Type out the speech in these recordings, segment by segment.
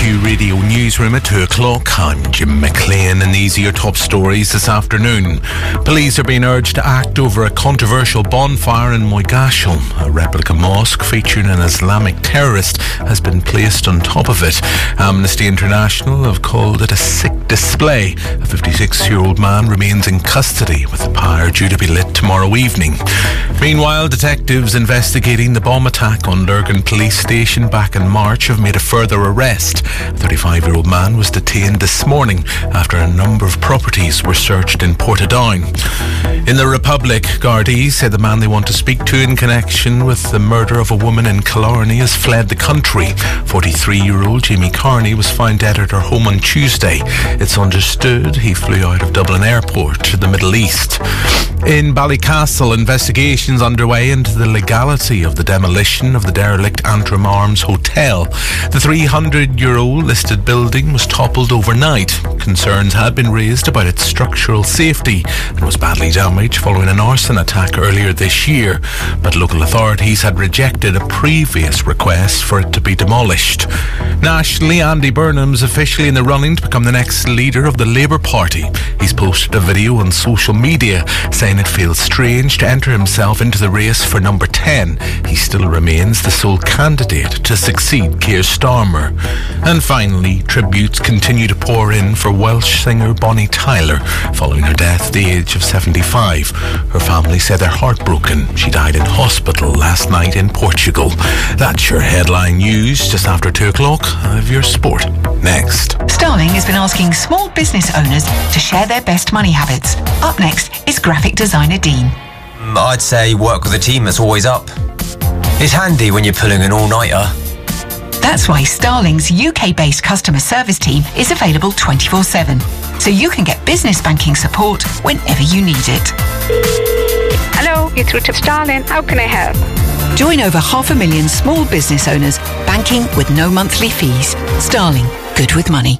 RTÉ Radio Newsroom at 2 o'clock. I'm Jim McLean, and these are your top stories this afternoon. Police are being urged to act over a controversial bonfire in Moygashill. A replica mosque featuring an Islamic terrorist has been placed on top of it. Amnesty International have called it a sick display. A 56-year-old man remains in custody, with the pyre due to be lit tomorrow evening. Meanwhile, detectives investigating the bomb attack on Lurgan Police Station back in March have made a further arrest. A 35-year-old man was detained this morning after a number of properties were searched in Portadown. In the Republic, Gardaí said the man they want to speak to in connection with the murder of a woman in Killarney has fled the country. 43-year-old Jamie Carney was found dead at her home on Tuesday. It's understood he flew out of Dublin Airport to the Middle East. In Ballycastle, investigations underway into the legality of the demolition of the derelict Antrim Arms Hotel. The 300-year-old listed building was toppled overnight. Concerns had been raised about its structural safety and was badly damaged following an arson attack earlier this year, but local authorities had rejected a previous request for it to be demolished. Nationally, Andy Burnham's officially in the running to become the next leader of the Labour Party. He's posted a video on social media saying it feels strange to enter himself into the race for number 10. He still remains the sole candidate to succeed Keir Starmer. And finally, tributes continue to pour in for Welsh singer Bonnie Tyler following her death at the age of 75. Her family said they're heartbroken. She died in hospital last night in Portugal. That's your headline news just after 2 o'clock. Of your sport next. Starling has been asking small business owners to share their best money habits. Up next is graphic designer Dean. I'd say work with a team that's always up. It's handy when you're pulling an all-nighter. That's why Starling's UK-based customer service team is available 24/7, so you can get business banking support whenever you need it. Hello, you're through to Starling. How can I help? Join over 500,000 small business owners banking with no monthly fees. Starling, good with money.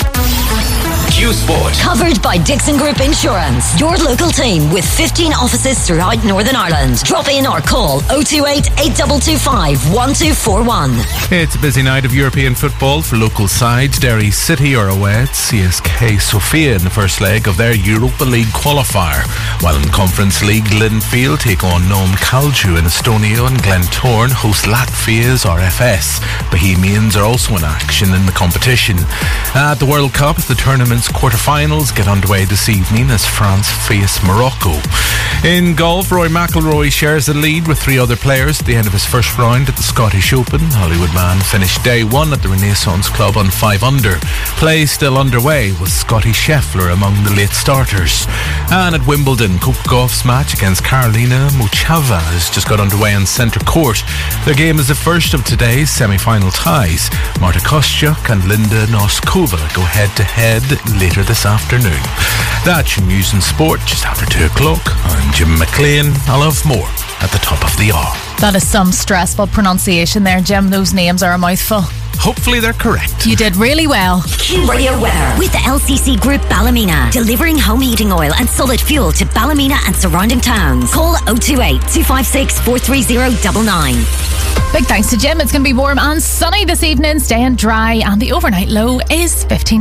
Q Sport. Covered by Dixon Group Insurance. Your local team with 15 offices throughout Northern Ireland. Drop in or call 028 8225 1241. It's a busy night of European football for local sides. Derry City are away at CSK Sofia in the first leg of their Europa League qualifier. While in Conference League, Linfield take on Nome Kalju in Estonia, and Glentoran host Latvia's RFS. Bohemians are also in action in the competition. At the World Cup, the tournament's quarterfinals get underway this evening as France face Morocco. In golf, Rory McIlroy shares the lead with 3 other players at the end of his first round at the Scottish Open. Hollywood man finished day 1 at the Renaissance Club on 5 under. Play still underway with Scotty Scheffler among the late starters. And at Wimbledon, Kopikov's match against Karolina Muchova has just got underway on centre court. Their game is the first of today's semi-final ties. Marta Kostyuk and Linda Noskova go head-to-head later this afternoon. That's your news and sport just after 2 o'clock. I'm Jim McLean. I'll have more at the top of the hour. That is some stressful pronunciation there, Jim. Those names are a mouthful. Hopefully they're correct. You did really well. Q Radio weather with the LCC Group Ballymena, delivering home heating oil and solid fuel to Ballymena and surrounding towns. Call 028 256 43099. Big thanks to Jim. It's going to be warm and sunny this evening, staying dry, and the overnight low is 15.